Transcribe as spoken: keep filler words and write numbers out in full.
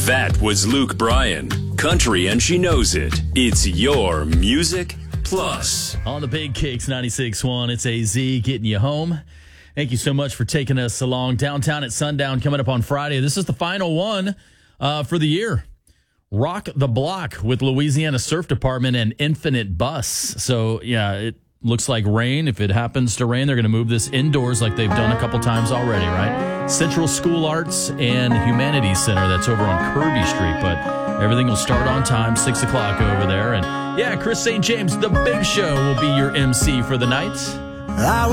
That was Luke Bryan. Country and she knows it. It's your Music Plus. On the Big Kicks ninety-six point one, it's A Z getting you home. Thank you so much for taking us along. Downtown at Sundown coming up on Friday. This is the final one uh, for the year. Rock the Block with Louisiana Surf Department and Infinite Bus. So, yeah, it looks like rain. If it happens to rain, they're going to move this indoors like they've done a couple times already, right? Central School Arts and Humanities Center. That's over on Kirby Street. But everything will start on time, six o'clock over there. And, yeah, Chris Saint James, The Big Show, will be your M C for the night. I